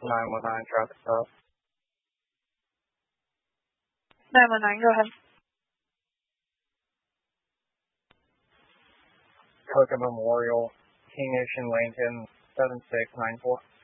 919 traffic stop. 919, go ahead. Coca Memorial, King Ocean Lincoln, 7694.